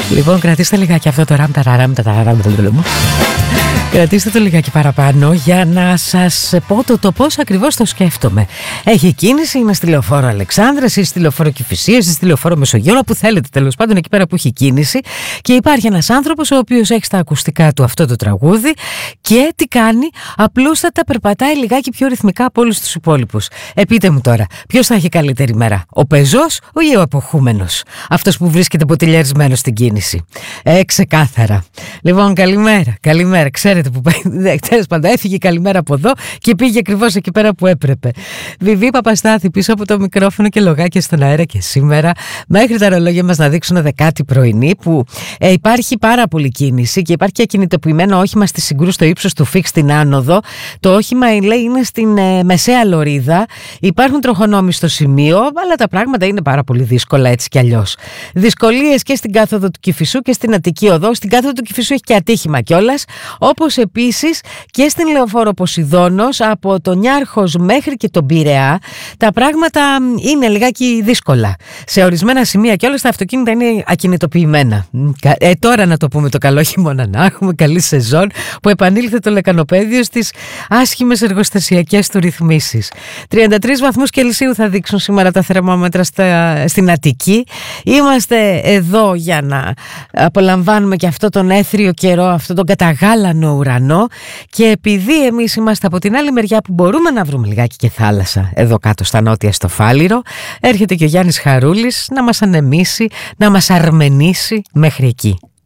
Λοιπόν, κρατήστε λιγάκι αυτό το κρατήστε το λιγάκι παραπάνω για να σας πω το πώς ακριβώς το σκέφτομαι. Έχει κίνηση, είναι στη λεωφόρο Αλεξάνδρας ή στη λεωφόρο Κηφισίας ή στη λεωφόρο Μεσογείο, όπου θέλετε τέλος πάντων, εκεί πέρα που έχει κίνηση, και υπάρχει ένας άνθρωπος ο οποίος έχει στα ακουστικά του αυτό το τραγούδι και τι κάνει? Απλούστατα περπατάει λιγάκι πιο ρυθμικά από όλους τους υπόλοιπους. Πείτε μου τώρα, ποιος θα έχει καλύτερη μέρα, ο πεζός ή ο αποχούμενος, αυτός που βρίσκεται ποτηλιαρισμένος στην κίνηση? Ξεκάθαρα. Λοιπόν, καλημέρα. Ξέρετε που πάει, τέλος πάντων, έφυγε καλημέρα από εδώ και πήγε ακριβώς εκεί πέρα που έπρεπε. Βιβί Παπαστάθη πίσω από το μικρόφωνο και λογάκια στον αέρα και σήμερα, μέχρι τα ρολόγια μας να δείξουν 10η πρωινή, που υπάρχει πάρα πολύ κίνηση και υπάρχει και ακινητοποιημένο όχημα στη Συγκρού στο ύψος του Φίξ στην άνοδο. Το όχημα, λέει, είναι στην μεσαία λωρίδα. Υπάρχουν τροχονόμοι στο σημείο, αλλά τα πράγματα είναι πάρα πολύ δύσκολα έτσι κι αλλιώς. Δυσκολίες και στην κάθοδο του Κηφισού και στην Αττική Οδό. Στην κάθοδο του Κηφισού έχει και ατύχημα κιόλας. Όπως επίσης και στην λεωφόρο Ποσειδώνος, από τον Νιάρχος μέχρι και τον Πειραιά, τα πράγματα είναι λιγάκι δύσκολα. Σε ορισμένα σημεία κιόλας τα αυτοκίνητα είναι ακινητοποιημένα. Τώρα να το πούμε το καλό χειμώνα, να έχουμε καλή σεζόν, που επανήλθε το λεκανοπέδιο στις άσχημες εργοστασιακές του ρυθμίσεις. 33 βαθμούς Κελσίου θα δείξουν σήμερα τα θερμόμετρα στην Αττική. Είμαστε εδώ για να απολαμβάνουμε και αυτό τον έθριο καιρό, αυτό τον καταγάλανο ουρανό, και επειδή εμείς είμαστε από την άλλη μεριά που μπορούμε να βρούμε λιγάκι και θάλασσα εδώ κάτω στα νότια στο Φάληρο, έρχεται και ο Γιάννης Χαρούλης να μας ανεμίσει, να μας αρμενίσει μέχρι εκεί.